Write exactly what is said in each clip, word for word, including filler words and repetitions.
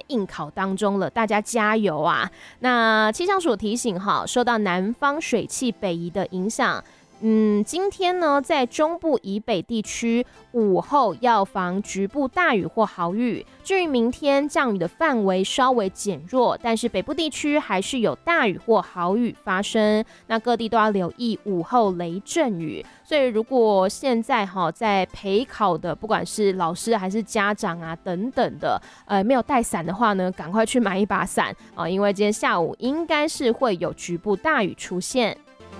应考当中了，大家加油啊！那气象署提醒哈，受到南方水汽北移的影响。嗯，今天呢，在中部以北地区午后要防局部大雨或豪雨。至于明天降雨的范围稍微减弱，但是北部地区还是有大雨或豪雨发生。那各地都要留意午后雷阵雨。所以如果现在哈在陪考的，不管是老师还是家长啊等等的，呃，没有带伞的话呢，赶快去买一把伞啊，因为今天下午应该是会有局部大雨出现。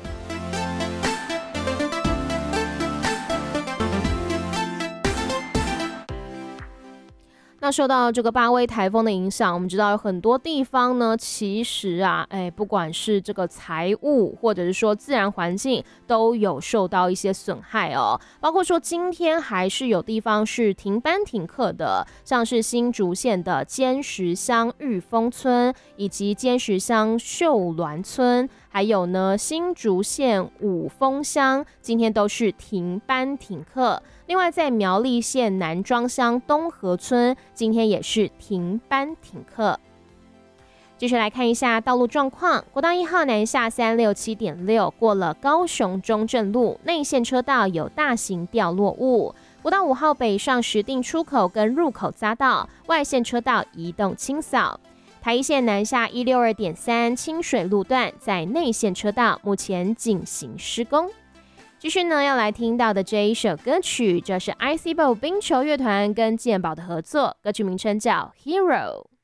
那受到这个八威台风的影响，我们知道有很多地方呢，其实啊，哎，不管是这个财务或者是说自然环境，都有受到一些损害哦。包括说今天还是有地方是停班停课的，像是新竹县的尖石乡玉峰村，以及尖石乡秀峦村，还有呢新竹县五峰乡，今天都是停班停课。另外，在苗栗县南庄乡东河村，今天也是停班停课。继续来看一下道路状况，国道一号南下三六七点六，过了高雄中正路内线车道有大型掉落物。国道五号北上石碇出口跟入口匝道外线车道移动清扫。台一线南下一六二点三清水路段在内线车道目前进行施工。继续呢，要来听到的这一首歌曲，这是 I C B O 冰球乐团跟健宝的合作，歌曲名称叫 Hero。